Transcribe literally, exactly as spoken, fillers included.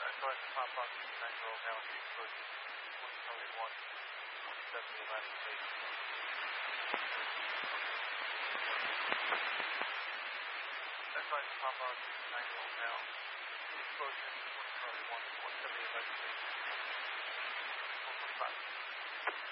Advise Papa Tango now explosion one Charlie one one seven Atlantic Base. Advise Papa Tango now explosion one Charlie one one seven Atlantic Base. One twenty-five.